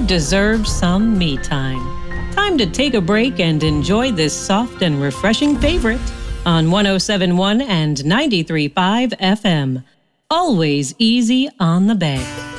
deserve some me time. Time to take a break and enjoy this soft and refreshing favorite on 107.1 and 93.5 FM. Always easy on the bed.